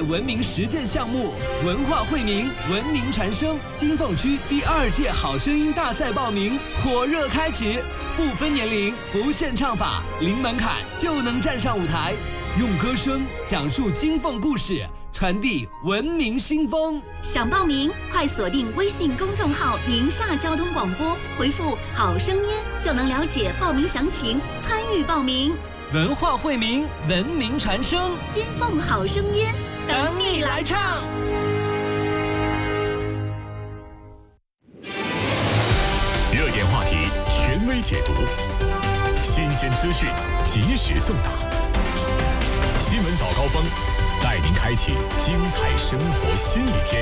文明实践项目文化惠民，文明传声金凤区第2届好声音大赛报名火热开启，不分年龄，不限唱法，零门槛就能站上舞台，用歌声讲述金凤故事，传递文明新风。 想报名，快锁定微信公众号宁夏交通广播，回复好声音就能了解报名详情，参与报名。 文化惠民，文明传声， 金凤好声音， 等你来唱。 热点话题，权威解读，新鲜资讯，及时送达。新闻早高峰，带您开启精彩生活新一天。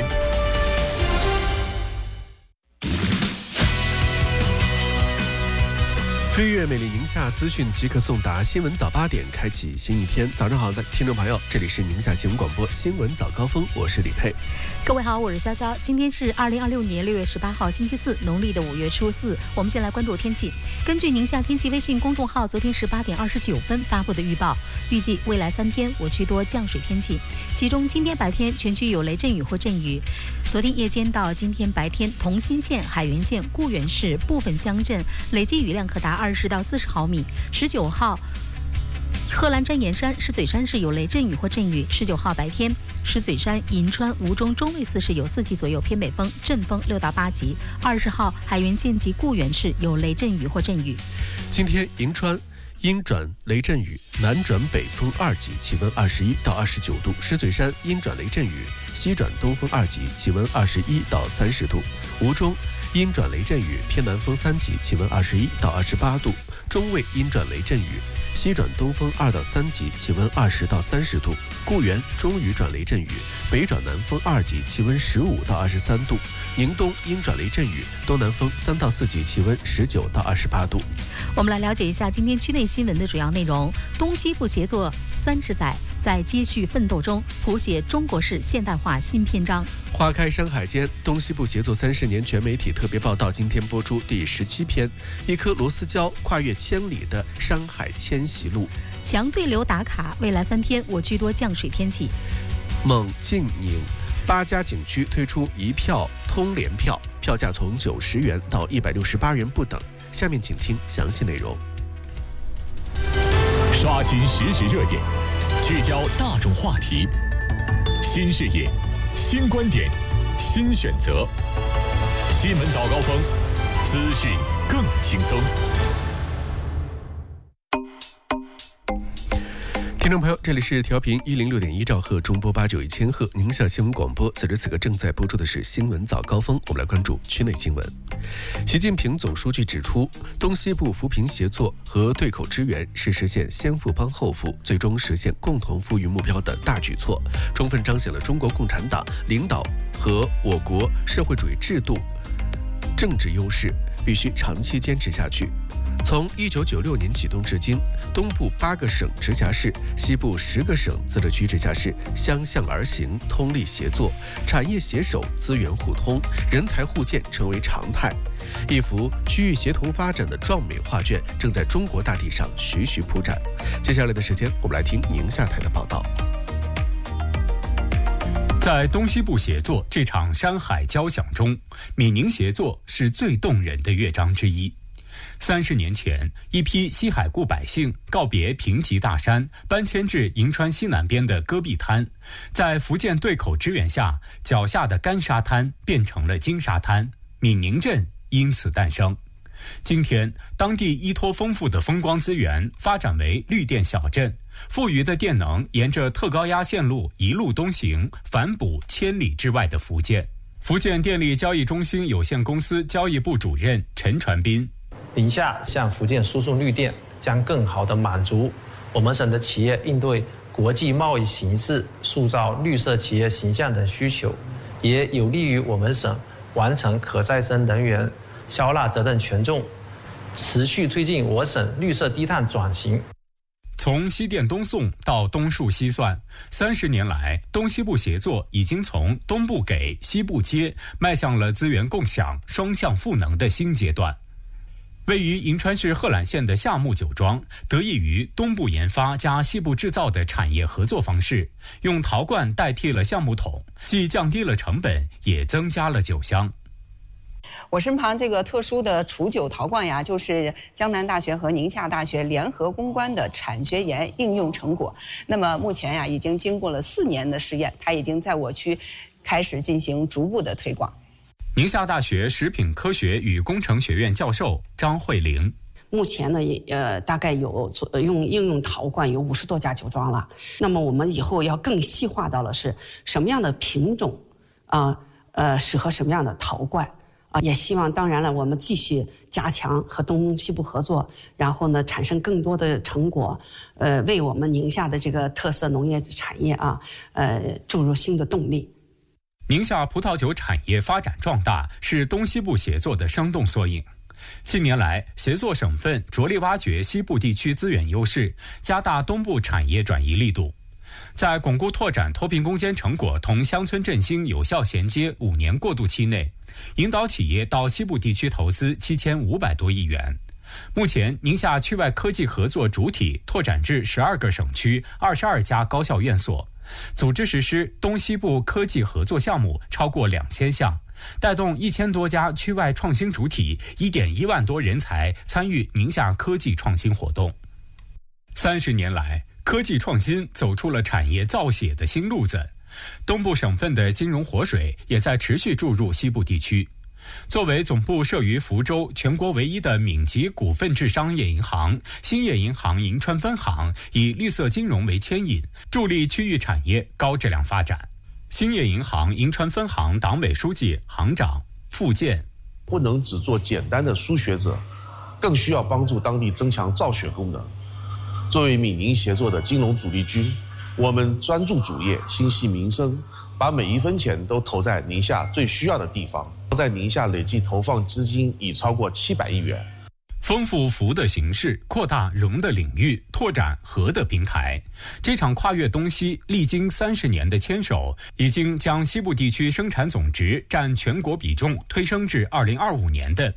飞跃美丽宁夏，资讯即刻送达。新闻早8点，开启新一天。早上好的听众朋友，这里是宁夏新闻广播新闻早高峰，我是李佩。 各位好，我是潇潇。今天是2026年6月18号，星期四，农历的5月初4。我们先来关注天气。根据宁夏天气微信公众号昨天18点29分发布的预报，预计未来3天我区多降水天气，其中今天白天全区有雷阵雨或阵雨。昨天夜间到今天白天，同心县、海原县、固原市部分乡镇累计雨量可达20到40毫米。19号贺兰山、盐山、石嘴山市有雷阵雨或阵雨。19号白天，石嘴山、银川、吴中、中卫四市有4级左右偏北风，阵风6到8级。20号海原县及固原市有雷阵雨或阵雨。 今天银川阴转雷阵雨，南转北风2级，气温21到29度。石嘴山阴转雷阵雨，西转东风2级，气温21到30度。吴中阴转雷阵雨，偏南风3级，气温21到28度。中卫阴转雷阵雨，西转东风2到3级，气温20到30度。固原中雨转雷阵雨，北转南风2级，气温15到23度。宁东阴转雷阵雨，东南风3到4级，气温19到28度。 我们来了解一下今天区内新闻的主要内容。东西部协作30载，在接续奋斗中，谱写中国式现代化新篇章。 花开山海间，东西部协作30年全媒体特别报道今天播出第17篇，一颗螺丝胶跨越千里的山海迁徙路。 强对流打卡，未来3天我区多降水天气。 蒙、晋、宁8家景区推出一票通联票，票价从90元到168元不等。下面请听详细内容。 刷新实时热点，聚焦大众话题，新视野，新观点，新选择。新闻早高峰，资讯更轻松。 听众朋友，这里是调频106.1兆赫，中波89千赫，宁夏新闻广播。此时此刻正在播出的是新闻早高峰，我们来关注区内新闻。习近平总书记指出，东西部扶贫协作和对口支援是实现先富帮后富，最终实现共同富裕目标的大举措，充分彰显了中国共产党领导和我国社会主义制度政治优势，必须长期坚持下去。从1996年启动至今，东部8个省直辖市、西部10个省自治区直辖市相向而行，通力协作，产业携手，资源互通，人才互鉴成为常态。一幅区域协同发展的壮美画卷正在中国大地上徐徐铺展。接下来的时间，我们来听宁夏台的报道。 在东西部协作这场山海交响中，闽宁协作是最动人的乐章之一。30年前，一批西海固百姓告别贫瘠大山，搬迁至银川西南边的戈壁滩，在福建对口支援下，脚下的干沙滩变成了金沙滩，闽宁镇因此诞生。今天，当地依托丰富的风光资源，发展为绿电小镇，富余的电能沿着特高压线路一路东行，反哺千里之外的福建。福建电力交易中心有限公司交易部主任陈传斌： 宁夏向福建输送绿电，将更好地满足我们省的企业应对国际贸易形势、塑造绿色企业形象等需求，也有利于我们省完成可再生能源消纳责任权重，持续推进我省绿色低碳转型。 从西电东送到东输西算，30年来，东西部协作已经从东部给、西部接，迈向了资源共享、双向赋能的新阶段。 位于银川市贺兰县的夏木酒庄，得益于东部研发加西部制造的产业合作方式，用陶罐代替了橡木桶，既降低了成本，也增加了酒香。 我身旁这个特殊的储酒陶罐呀，就是江南大学和宁夏大学联合攻关的产学研应用成果。那么目前呀，已经经过了4年的试验，它已经在我区开始进行逐步的推广。 宁夏大学食品科学与工程学院教授张慧玲， 目前呢，大概有应用陶罐有50多家酒庄了。那么我们以后要更细化到了是什么样的品种适合什么样的陶罐也希望当然了，我们继续加强和东西部合作，然后呢产生更多的成果，为我们宁夏的这个特色农业产业注入新的动力。 宁夏葡萄酒产业发展壮大是东西部协作的生动缩影。近年来，协作省份着力挖掘西部地区资源优势，加大东部产业转移力度。在巩固拓展脱贫攻坚成果同乡村振兴有效衔接5年过渡期内，引导企业到西部地区投资7500多亿元。目前，宁夏区外科技合作主体拓展至12个省区22家高校院所，组织实施东西部科技合作项目超过2000项，带动1000多家区外创新主体1.1万多人才参与宁夏科技创新活动。30年来，科技创新走出了产业造血的新路子，东部省份的金融活水也在持续注入西部地区。作为总部设于福州、全国唯一的闽籍股份制商业银行，兴业银行银川分行以绿色金融为牵引，助力区域产业高质量发展。兴业银行银川分行党委书记、行长傅健： 不能只做简单的输血者，更需要帮助当地增强造血功能。作为闽宁协作的金融主力军，我们专注主业，心系民生，把每一分钱都投在宁夏最需要的地方。在宁夏累计投放资金已超过700亿元。 丰富福的形式，扩大融的领域，拓展和的平台。这场跨越东西、历经30年的牵手，已经将西部地区生产总值占全国比重推升至2025年的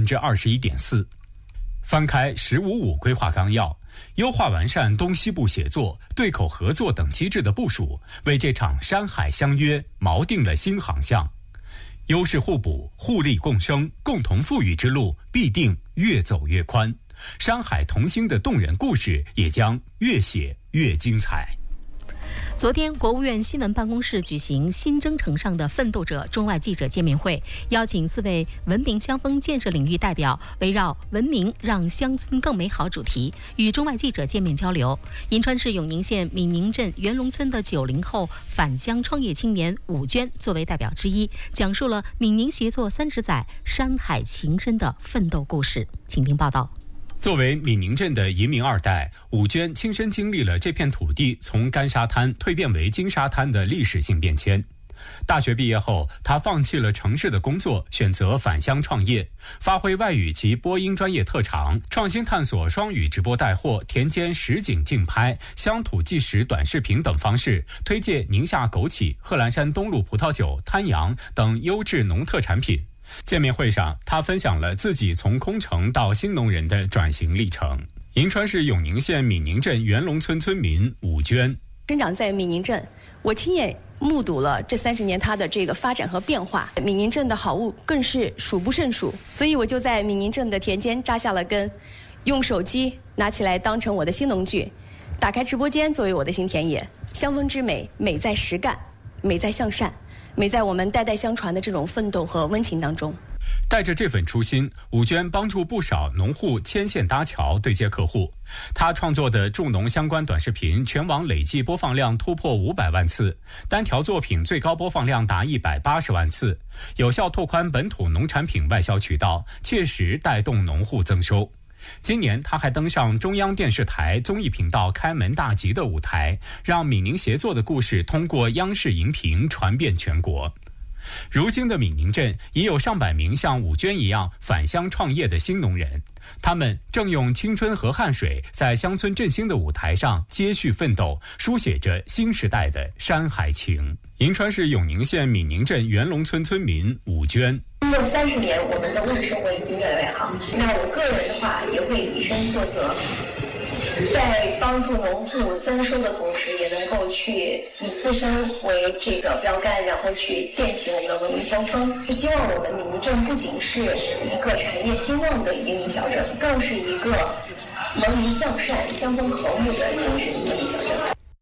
21.4%。翻开“15+5”规划纲要，优化完善东西部协作、对口合作等机制的部署，为这场山海相约锚定了新航向。优势互补、互利共生、共同富裕之路必定越走越宽，山海同心的动人故事也将越写越精彩。 昨天，国务院新闻办公室举行新征程上的奋斗者中外记者见面会，邀请4位文明乡风建设领域代表，围绕文明让乡村更美好主题，与中外记者见面交流。银川市永宁县闽宁镇元龙村的90后返乡创业青年武娟作为代表之一，讲述了闽宁协作30载山海情深的奋斗故事。请听报道。 作为闽宁镇的移民2代，武娟亲身经历了这片土地从干沙滩蜕变为金沙滩的历史性变迁。大学毕业后，他放弃了城市的工作，选择返乡创业，发挥外语及播音专业特长，创新探索双语直播带货、田间实景竞拍、乡土纪实短视频等方式，推介宁夏枸杞、贺兰山东路葡萄酒、滩羊等优质农特产品。见面会上，他分享了自己从空乘到新农人的转型历程。银川市永宁县闽宁镇元龙村村民武娟： 生长在闽宁镇，我亲眼目睹了这30年它的这个发展和变化，闽宁镇的好物更是数不胜数，所以我就在闽宁镇的田间扎下了根，用手机拿起来当成我的新农具，打开直播间作为我的新田野。乡风之美，美在实干，美在向善，美在我们代代相传的这种奋斗和温情当中。 带着这份初心，武娟帮助不少农户牵线搭桥，对接客户。她创作的助农相关短视频全网累计播放量突破500万次，单条作品最高播放量达180万次，有效拓宽本土农产品外销渠道，切实带动农户增收。今年他还登上中央电视台综艺频道开门大吉的舞台，让闽宁协作的故事通过央视荧屏传遍全国。如今的闽宁镇已有上百名像武娟一样返乡创业的新农人，他们正用青春和汗水在乡村振兴的舞台上接续奋斗，书写着新时代的山海情。银川市永宁县闽宁镇元龙村村民武娟： 经过30年，我们的物质生活已经越来越好。那我个人的话，也会以身作则，在帮助农户增收的同时，也能够去以自身为这个标杆，然后去践行我们的文明乡村。希望我们闽宁镇不仅是一个产业兴旺的移民小镇，更是一个文明向善、乡风和睦的精神移民小镇。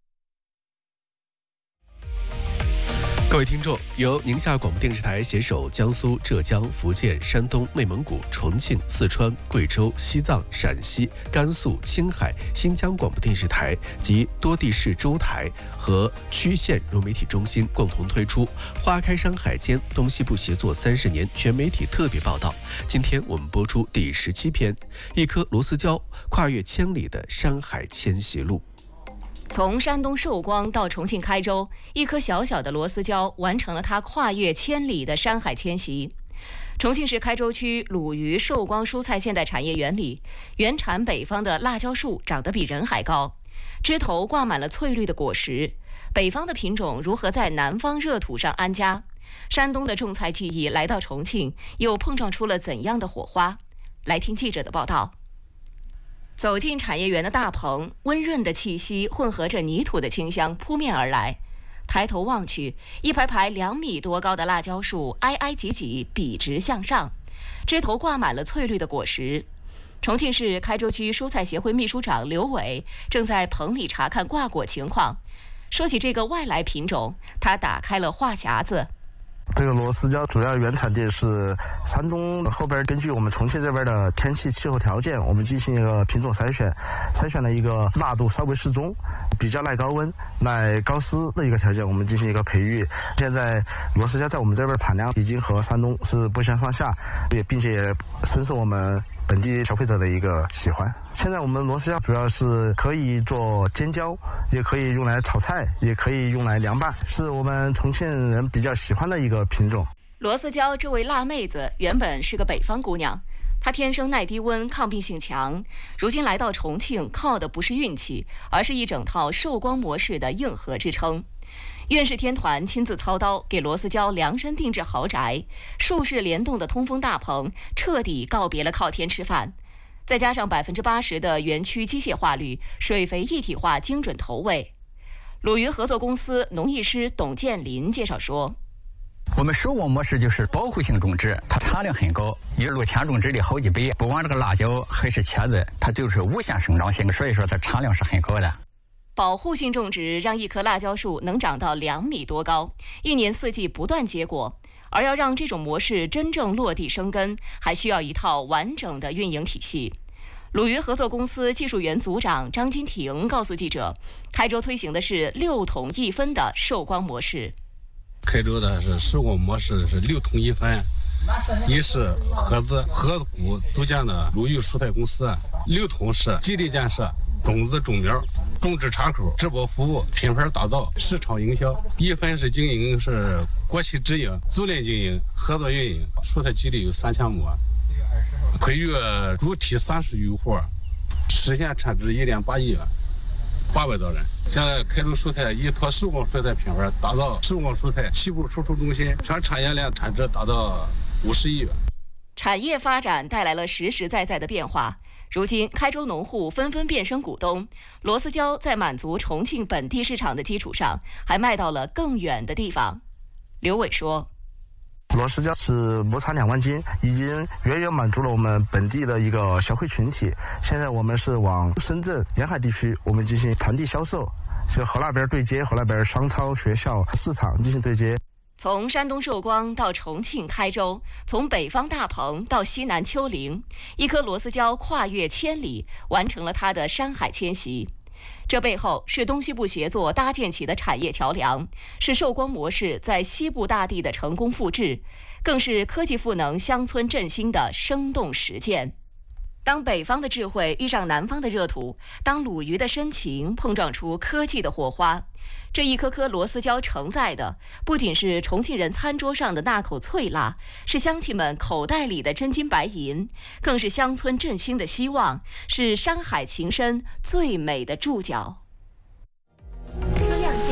各位听众，由宁夏广播电视台携手江苏、浙江、福建、山东、内蒙古、重庆、四川、贵州、西藏、陕西、甘肃、青海、新疆广播电视台及多地市州台和区县融媒体中心共同推出《花开山海间，东西部协作30年》全媒体特别报道。今天我们播出第17篇，一颗螺丝椒跨越千里的山海迁徙路。 从山东寿光到重庆开州，一颗小小的螺丝椒完成了它跨越千里的山海迁徙。重庆市开州区鲁渝寿光蔬菜现代产业园里，原产北方的辣椒树长得比人还高，枝头挂满了翠绿的果实。北方的品种如何在南方热土上安家？山东的种菜技艺来到重庆，又碰撞出了怎样的火花？来听记者的报道。走进产业园的大棚，温润的气息混合着泥土的清香扑面而来。抬头望去，一排排2米多高的辣椒树挨挨挤挤，笔直向上，枝头挂满了翠绿的果实。重庆市开州区蔬菜协会秘书长刘伟正在棚里查看挂果情况。说起这个外来品种，他打开了话匣子。 这个螺丝椒主要原产地是山东后边，根据我们重庆这边的天气气候条件，我们进行一个品种筛选了一个辣度稍微适中、比较耐高温、耐高湿的一个条件，我们进行一个培育。现在螺丝椒在我们这边产量已经和山东是不相上下，并且也深受我们本地消费者的一个喜欢。现在我们螺丝椒主要是可以做尖椒，也可以用来炒菜，也可以用来凉拌，是我们重庆人比较喜欢的一个品种。 螺丝椒这位辣妹子原本是个北方姑娘，她天生耐低温，抗病性强，如今来到重庆，靠的不是运气，而是一整套寿光模式的硬核支撑。院士天团亲自操刀，给螺丝椒量身定制豪宅，竖式联动的通风大棚，彻底告别了靠天吃饭。再加上80%的园区机械化率，水肥一体化，精准投喂。鲁渝合作公司农艺师董建林介绍说， 我们寿光模式就是保护性种植，它产量很高，以露天种植的好几倍。不管这个辣椒还是茄子，它就是无限生长性，所以说它产量是很高的。 保护性种植让一棵辣椒树能长到2米多高，一年4季不断结果。而要让这种模式真正落地生根，还需要一套完整的运营体系。鲁渝合作公司技术员组长张金婷告诉记者，开州推行的是6桶1分的寿光模式。 开州的是寿光模式是6桶1分，一是合股组建的鲁渝蔬菜公司，6桶是基地建设、种子种苗、种植插口、直播服务、品牌打造、市场营销，1分是经营是国企直营、租赁经营、合作运营，蔬菜基地有3000亩，培育主体30余户，实现产值1.8亿元，800多人。现在开州蔬菜依托寿光蔬菜品牌，打造寿光蔬菜西部输出中心，全产业链产值达到50亿元。 产业发展带来了实实在在的变化。如今，开州农户纷纷变身股东，螺丝椒在满足重庆本地市场的基础上，还卖到了更远的地方。刘伟说， 螺丝椒是亩产2万斤，已经远远满足了我们本地的一个消费群体。现在我们是往深圳沿海地区，我们进行传递销售，就和那边对接，和那边商超、学校、市场进行对接。 从山东寿光到重庆开州，从北方大棚到西南丘陵，一颗螺丝椒跨越千里，完成了它的山海迁徙。这背后是东西部协作搭建起的产业桥梁，是寿光模式在西部大地的成功复制，更是科技赋能乡村振兴的生动实践。当北方的智慧遇上南方的热土，当鲁渝的深情碰撞出科技的火花，这一颗颗螺丝椒承载的不仅是重庆人餐桌上的那口脆辣，是乡亲们口袋里的真金白银，更是乡村振兴的希望，是山海情深最美的注脚。 车辆进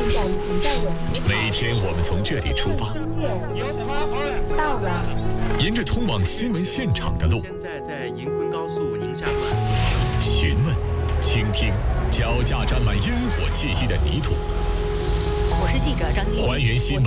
每天我们从这里出发， 到了， 沿着通往新闻现场的路， 现在在银昆高速宁夏段4号， 询问、倾听脚下沾满烟火气息的泥土， 我是记者张晶， 还原新闻